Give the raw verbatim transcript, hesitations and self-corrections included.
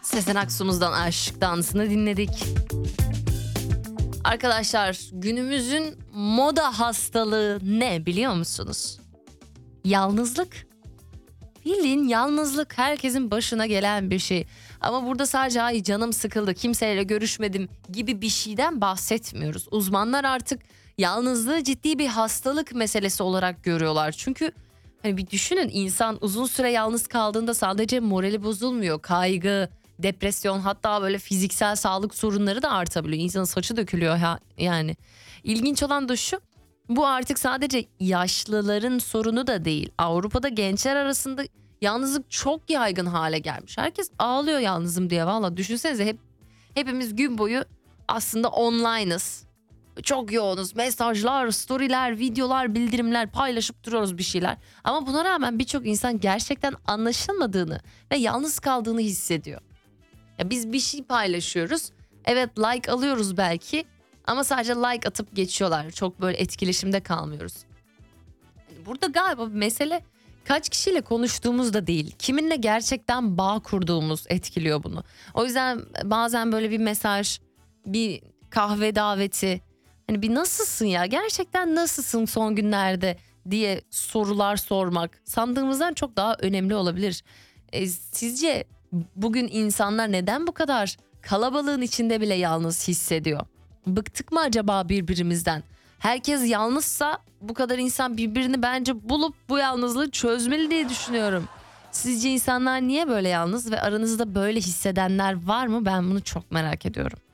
Sezen Aksu'muzdan Aşk Dansı'nı dinledik. Arkadaşlar, günümüzün moda hastalığı ne biliyor musunuz? Yalnızlık. Bildiğin yalnızlık herkesin başına gelen bir şey. Ama burada sadece ay canım sıkıldı, kimseyle görüşmedim gibi bir şeyden bahsetmiyoruz. Uzmanlar artık yalnızlığı ciddi bir hastalık meselesi olarak görüyorlar. Çünkü hani bir düşünün, insan uzun süre yalnız kaldığında sadece morali bozulmuyor. Kaygı, depresyon, hatta böyle fiziksel sağlık sorunları da artabiliyor. İnsanın saçı dökülüyor ha, yani. İlginç olan da şu, bu artık sadece yaşlıların sorunu da değil. Avrupa'da gençler arasında yalnızlık çok yaygın hale gelmiş. Herkes ağlıyor yalnızım diye. Valla düşünsenize, hep hepimiz gün boyu aslında online'ız. Çok yoğunuz. Mesajlar, storyler, videolar, bildirimler paylaşıp duruyoruz bir şeyler. Ama buna rağmen birçok insan gerçekten anlaşılmadığını ve yalnız kaldığını hissediyor. Ya biz bir şey paylaşıyoruz. Evet, like alıyoruz belki ama sadece like atıp geçiyorlar. Çok böyle etkileşimde kalmıyoruz. Burada galiba mesele kaç kişiyle konuştuğumuz da değil, kiminle gerçekten bağ kurduğumuz etkiliyor bunu. O yüzden bazen böyle bir mesaj, bir kahve daveti, hani bir nasılsın ya, gerçekten nasılsın son günlerde diye sorular sormak sandığımızdan çok daha önemli olabilir. E, sizce bugün insanlar neden bu kadar kalabalığın içinde bile yalnız hissediyor? Bıktık mı acaba birbirimizden? Herkes yalnızsa bu kadar insan birbirini bence bulup bu yalnızlığı çözmeli diye düşünüyorum. Sizce insanlar niye böyle yalnız ve aranızda böyle hissedenler var mı? Ben bunu çok merak ediyorum.